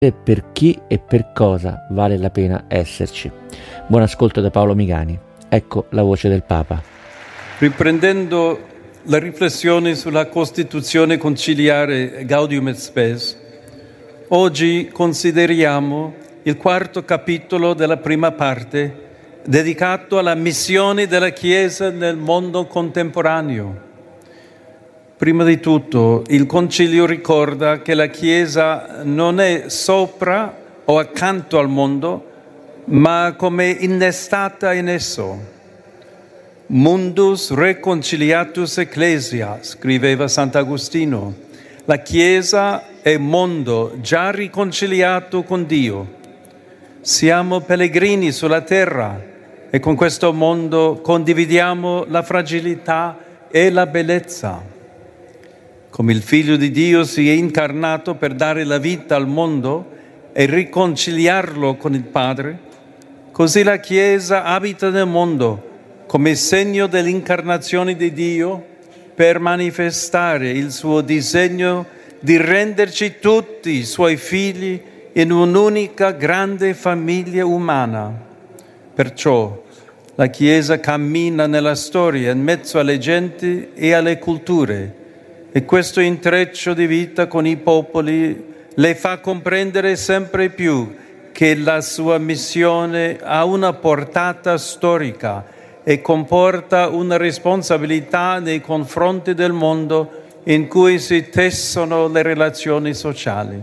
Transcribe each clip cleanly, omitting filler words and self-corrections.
per chi e per cosa vale la pena esserci. Buon ascolto da Paolo Migani. Ecco la voce del Papa. Riprendendo la riflessione sulla Costituzione conciliare Gaudium et Spes, oggi consideriamo il quarto capitolo della prima parte dedicato alla missione della Chiesa nel mondo contemporaneo. Prima di tutto, il Concilio ricorda che la Chiesa non è sopra o accanto al mondo, ma come innestata in esso. Mundus reconciliatus ecclesia, scriveva Sant'Agostino. La Chiesa è mondo già riconciliato con Dio. Siamo pellegrini sulla terra e con questo mondo condividiamo la fragilità e la bellezza. Come il Figlio di Dio si è incarnato per dare la vita al mondo e riconciliarlo con il Padre, così la Chiesa abita nel mondo come segno dell'incarnazione di Dio per manifestare il suo disegno di renderci tutti i suoi figli in un'unica grande famiglia umana. Perciò la Chiesa cammina nella storia in mezzo alle genti e alle culture, e questo intreccio di vita con i popoli le fa comprendere sempre più che la sua missione ha una portata storica e comporta una responsabilità nei confronti del mondo in cui si tessono le relazioni sociali.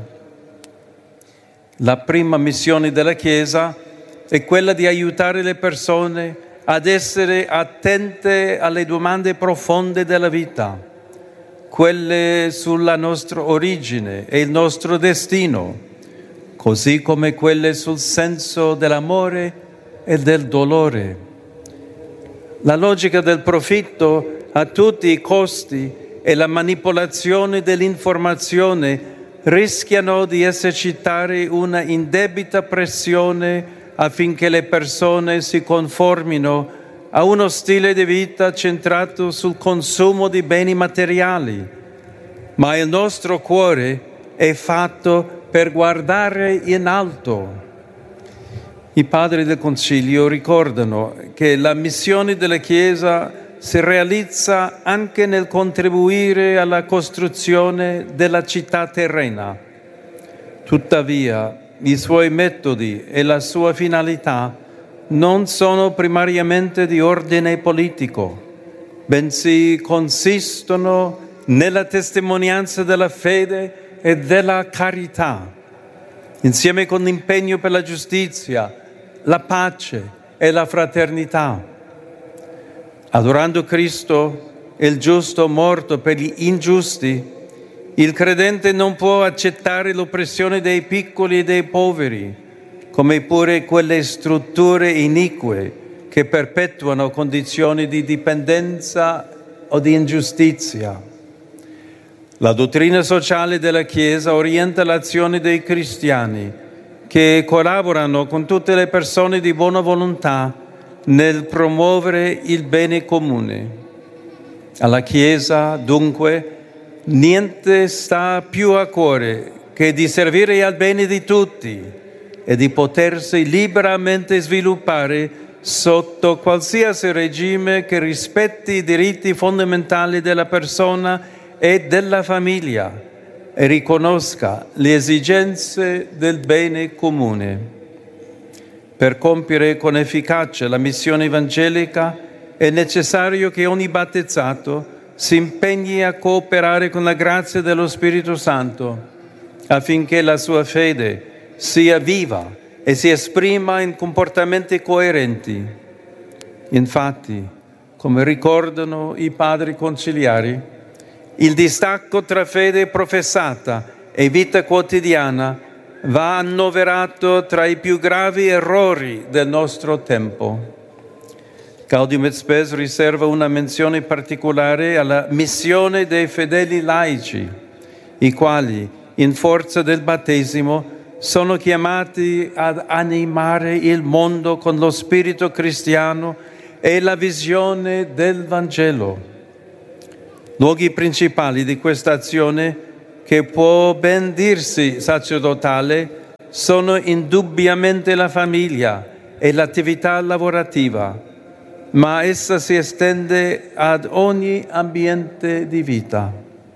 La prima missione della Chiesa è quella di aiutare le persone ad essere attente alle domande profonde della vita, quelle sulla nostra origine e il nostro destino, così come quelle sul senso dell'amore e del dolore. La logica del profitto a tutti i costi e la manipolazione dell'informazione rischiano di esercitare una indebita pressione affinché le persone si conformino a uno stile di vita centrato sul consumo di beni materiali, ma il nostro cuore è fatto per guardare in alto. I padri del Concilio ricordano che la missione della Chiesa si realizza anche nel contribuire alla costruzione della città terrena. Tuttavia, i suoi metodi e la sua finalità non sono primariamente di ordine politico, bensì consistono nella testimonianza della fede e della carità, insieme con l'impegno per la giustizia, la pace e la fraternità. Adorando Cristo, il giusto morto per gli ingiusti, il credente non può accettare l'oppressione dei piccoli e dei poveri, come pure quelle strutture inique che perpetuano condizioni di dipendenza o di ingiustizia. La dottrina sociale della Chiesa orienta l'azione dei cristiani che collaborano con tutte le persone di buona volontà nel promuovere il bene comune. Alla Chiesa, dunque, niente sta più a cuore che di servire al bene di tutti e di potersi liberamente sviluppare sotto qualsiasi regime che rispetti i diritti fondamentali della persona e della famiglia e riconosca le esigenze del bene comune. Per compiere con efficacia la missione evangelica è necessario che ogni battezzato si impegni a cooperare con la grazia dello Spirito Santo affinché la sua fede sia viva e si esprima in comportamenti coerenti. Infatti, come ricordano i padri conciliari, il distacco tra fede professata e vita quotidiana va annoverato tra i più gravi errori del nostro tempo. Gaudium et Spes riserva una menzione particolare alla missione dei fedeli laici, i quali, in forza del battesimo, sono chiamati ad animare il mondo con lo spirito cristiano e la visione del Vangelo. Luoghi principali di questa azione, che può ben dirsi sacerdotale, sono indubbiamente la famiglia e l'attività lavorativa, ma essa si estende ad ogni ambiente di vita.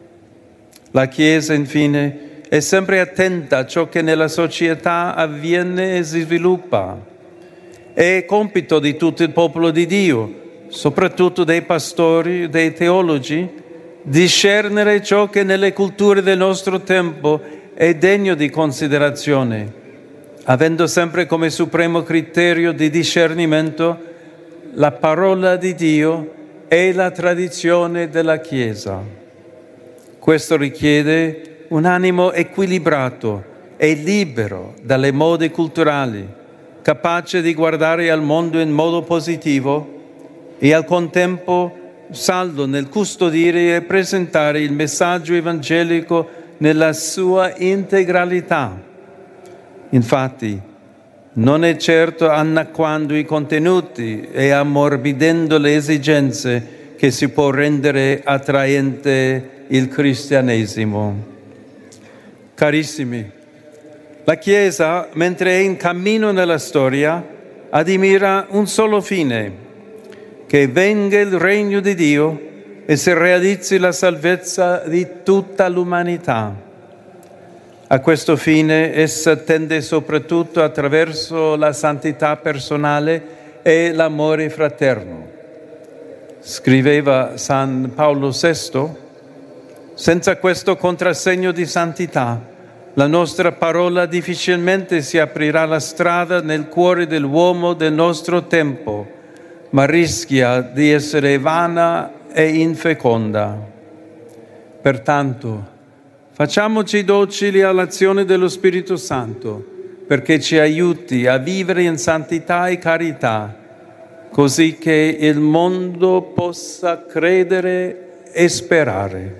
La Chiesa, infine, è sempre attenta a ciò che nella società avviene e si sviluppa. È compito di tutto il popolo di Dio, soprattutto dei pastori, dei teologi, discernere ciò che nelle culture del nostro tempo è degno di considerazione, avendo sempre come supremo criterio di discernimento la parola di Dio e la tradizione della Chiesa. Questo richiede un animo equilibrato e libero dalle mode culturali, capace di guardare al mondo in modo positivo e al contempo saldo nel custodire e presentare il messaggio evangelico nella sua integralità. Infatti, non è certo annacquando i contenuti e ammorbidendo le esigenze che si può rendere attraente il cristianesimo. Carissimi, la Chiesa, mentre è in cammino nella storia, ammira un solo fine: che venga il regno di Dio e si realizzi la salvezza di tutta l'umanità. A questo fine essa tende soprattutto attraverso la santità personale e l'amore fraterno. Scriveva San Paolo VI: senza questo contrassegno di santità, la nostra parola difficilmente si aprirà la strada nel cuore dell'uomo del nostro tempo, ma rischia di essere vana e infeconda. Pertanto, facciamoci docili all'azione dello Spirito Santo, perché ci aiuti a vivere in santità e carità, così che il mondo possa credere e sperare.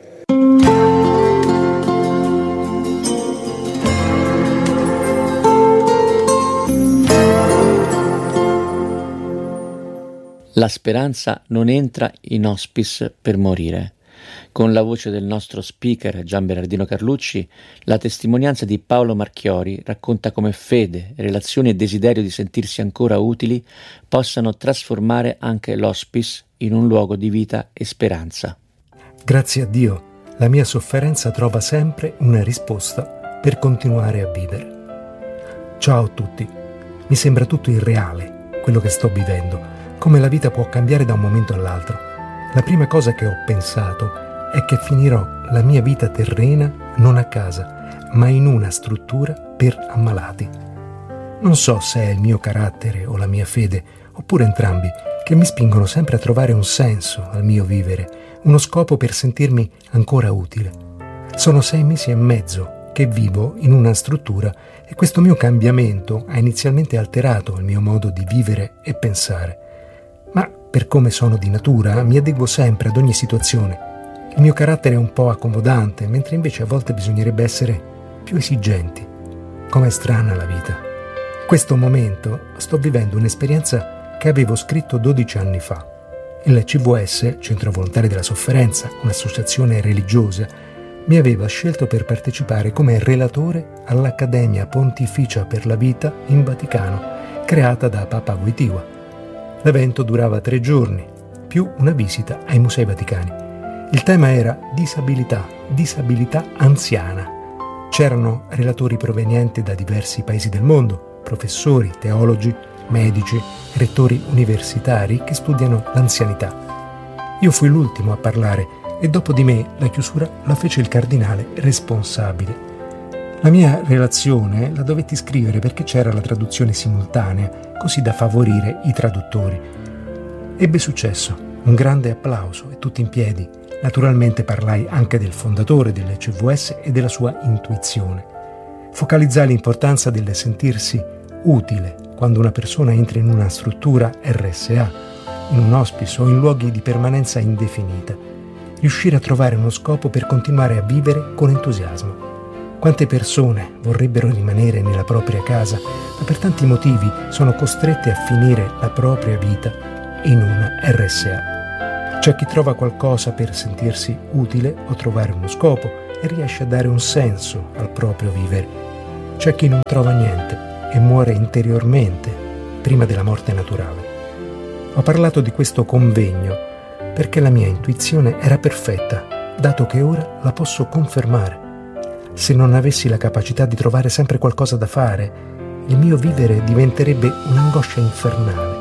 La speranza non entra in hospice per morire. Con la voce del nostro speaker Gian Bernardino Carlucci, la testimonianza di Paolo Marchiori racconta come fede, relazioni e desiderio di sentirsi ancora utili possano trasformare anche l'hospice in un luogo di vita e speranza. Grazie a Dio, la mia sofferenza trova sempre una risposta per continuare a vivere. Ciao a tutti, mi sembra tutto irreale quello che sto vivendo, come la vita può cambiare da un momento all'altro. La prima cosa che ho pensato è che finirò la mia vita terrena non a casa, ma in una struttura per ammalati. Non so se è il mio carattere o la mia fede, oppure entrambi, che mi spingono sempre a trovare un senso al mio vivere, uno scopo per sentirmi ancora utile. Sono 6 mesi e mezzo che vivo in una struttura e questo mio cambiamento ha inizialmente alterato il mio modo di vivere e pensare. Ma per come sono di natura, mi adeguo sempre ad ogni situazione. Il mio carattere è un po' accomodante, mentre invece a volte bisognerebbe essere più esigenti. Com'è strana la vita. In questo momento sto vivendo un'esperienza che avevo scritto 12 anni fa. Il CVS, Centro Volontari della Sofferenza, un'associazione religiosa, mi aveva scelto per partecipare come relatore all'Accademia Pontificia per la Vita in Vaticano, creata da Papa Wojtyła. L'evento durava 3 giorni, più una visita ai Musei Vaticani. Il tema era disabilità anziana. C'erano relatori provenienti da diversi paesi del mondo, professori, teologi, medici, rettori universitari che studiano l'anzianità. Io fui l'ultimo a parlare e dopo di me la chiusura la fece il cardinale responsabile. La mia relazione la dovetti scrivere perché c'era la traduzione simultanea, così da favorire i traduttori. Ebbe successo, un grande applauso e tutti in piedi. Naturalmente parlai anche del fondatore del CVS e della sua intuizione. Focalizzai l'importanza del sentirsi utile quando una persona entra in una struttura RSA, in un hospice o in luoghi di permanenza indefinita. Riuscire a trovare uno scopo per continuare a vivere con entusiasmo. Quante persone vorrebbero rimanere nella propria casa, ma per tanti motivi sono costrette a finire la propria vita in una RSA. C'è chi trova qualcosa per sentirsi utile o trovare uno scopo e riesce a dare un senso al proprio vivere. C'è chi non trova niente e muore interiormente prima della morte naturale. Ho parlato di questo convegno perché la mia intuizione era perfetta, dato che ora la posso confermare. Se non avessi la capacità di trovare sempre qualcosa da fare, il mio vivere diventerebbe un'angoscia infernale.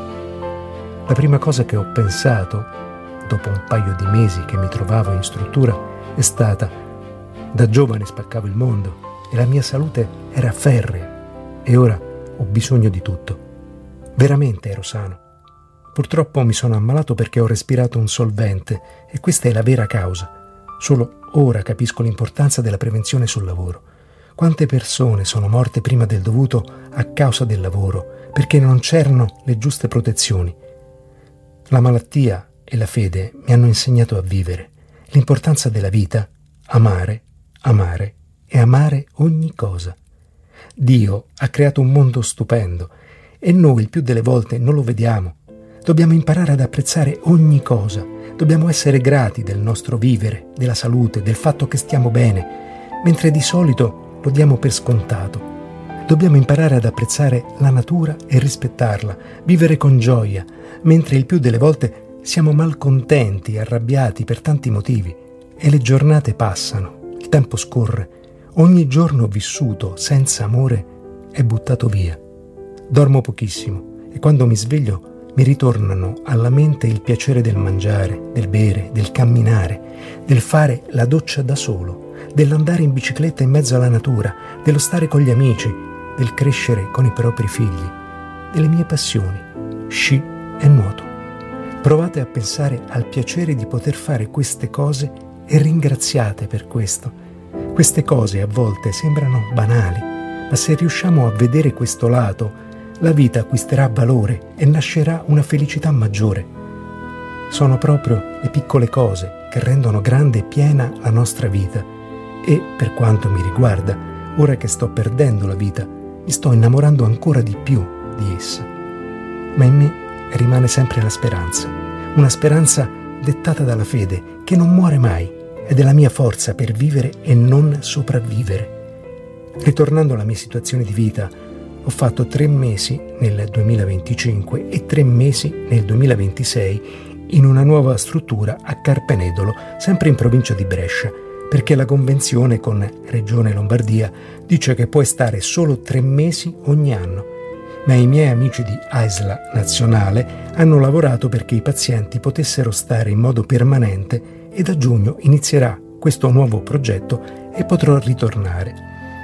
La prima cosa che ho pensato, dopo un paio di mesi che mi trovavo in struttura, è stata: da giovane spaccavo il mondo e la mia salute era ferrea e ora ho bisogno di tutto. Veramente ero sano. Purtroppo mi sono ammalato perché ho respirato un solvente e questa è la vera causa. Solo ora capisco l'importanza della prevenzione sul lavoro. Quante persone sono morte prima del dovuto a causa del lavoro, perché non c'erano le giuste protezioni. La malattia e la fede mi hanno insegnato a vivere l'importanza della vita, amare, amare e amare ogni cosa. Dio ha creato un mondo stupendo e noi il più delle volte non lo vediamo. Dobbiamo imparare ad apprezzare ogni cosa. Dobbiamo essere grati del nostro vivere, della salute, del fatto che stiamo bene, mentre di solito lo diamo per scontato. Dobbiamo imparare ad apprezzare la natura e rispettarla, vivere con gioia, mentre il più delle volte siamo malcontenti e arrabbiati per tanti motivi. E le giornate passano, il tempo scorre. Ogni giorno vissuto senza amore è buttato via. Dormo pochissimo e quando mi sveglio mi ritornano alla mente il piacere del mangiare, del bere, del camminare, del fare la doccia da solo, dell'andare in bicicletta in mezzo alla natura, dello stare con gli amici, del crescere con i propri figli, delle mie passioni, sci e nuoto. Provate a pensare al piacere di poter fare queste cose e ringraziate per questo. Queste cose a volte sembrano banali, ma se riusciamo a vedere questo lato, la vita acquisterà valore e nascerà una felicità maggiore. Sono proprio le piccole cose che rendono grande e piena la nostra vita e, per quanto mi riguarda, ora che sto perdendo la vita, mi sto innamorando ancora di più di essa. Ma in me rimane sempre la speranza, una speranza dettata dalla fede che non muore mai ed è la mia forza per vivere e non sopravvivere. Ritornando alla mia situazione di vita, ho fatto 3 mesi nel 2025 e 3 mesi nel 2026 in una nuova struttura a Carpenedolo, sempre in provincia di Brescia, perché la convenzione con Regione Lombardia dice che puoi stare solo 3 mesi ogni anno. Ma i miei amici di ASLA Nazionale hanno lavorato perché i pazienti potessero stare in modo permanente e da giugno inizierà questo nuovo progetto e potrò ritornare.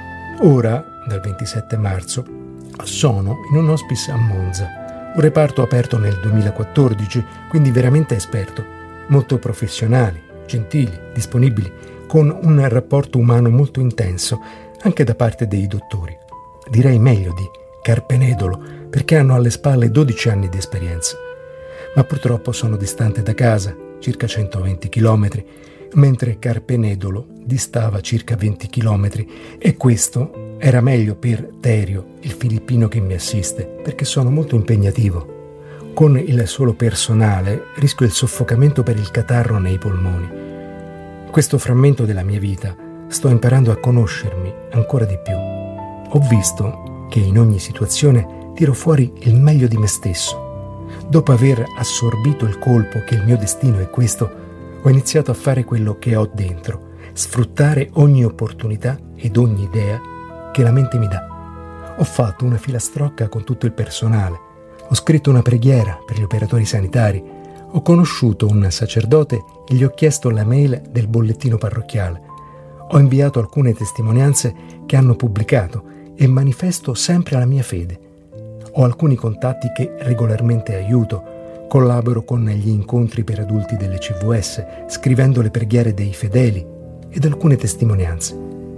Ora, dal 27 marzo, sono in un hospice a Monza, un reparto aperto nel 2014, quindi veramente esperto, molto professionali, gentili, disponibili, con un rapporto umano molto intenso, anche da parte dei dottori. Direi meglio di Carpenedolo, perché hanno alle spalle 12 anni di esperienza. Ma purtroppo sono distante da casa, circa 120 chilometri, mentre Carpenedolo distava circa 20 chilometri e questo era meglio per Terio, il filippino che mi assiste, perché sono molto impegnativo. Con il solo personale rischio il soffocamento per il catarro nei polmoni. Questo frammento della mia vita sto imparando a conoscermi ancora di più. Ho visto che in ogni situazione tiro fuori il meglio di me stesso. Dopo aver assorbito il colpo che il mio destino è questo, ho iniziato a fare quello che ho dentro, sfruttare ogni opportunità ed ogni idea che la mente mi dà. Ho fatto una filastrocca con tutto il personale, ho scritto una preghiera per gli operatori sanitari, ho conosciuto un sacerdote e gli ho chiesto la mail del bollettino parrocchiale. Ho inviato alcune testimonianze che hanno pubblicato e manifesto sempre la mia fede. Ho alcuni contatti che regolarmente aiuto. Collaboro con gli incontri per adulti delle CVS, scrivendo le preghiere dei fedeli ed alcune testimonianze.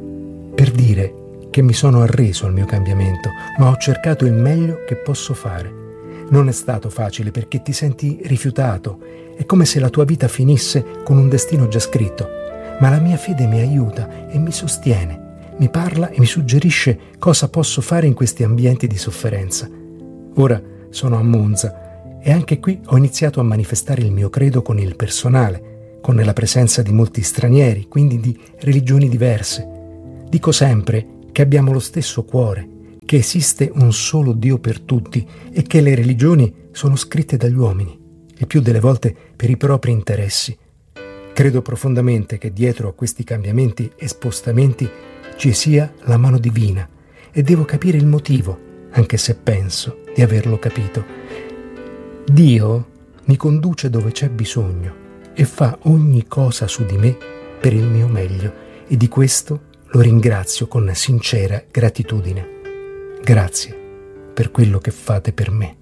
Per dire che mi sono arreso al mio cambiamento, ma ho cercato il meglio che posso fare. Non è stato facile perché ti senti rifiutato, è come se la tua vita finisse con un destino già scritto, ma la mia fede mi aiuta e mi sostiene, mi parla e mi suggerisce cosa posso fare in questi ambienti di sofferenza. Ora sono a Monza, e anche qui ho iniziato a manifestare il mio credo con il personale, con la presenza di molti stranieri, quindi di religioni diverse. Dico sempre che abbiamo lo stesso cuore, che esiste un solo Dio per tutti e che le religioni sono scritte dagli uomini, e più delle volte per i propri interessi. Credo profondamente che dietro a questi cambiamenti e spostamenti ci sia la mano divina e devo capire il motivo, anche se penso di averlo capito. Dio mi conduce dove c'è bisogno e fa ogni cosa su di me per il mio meglio e di questo lo ringrazio con sincera gratitudine. Grazie per quello che fate per me.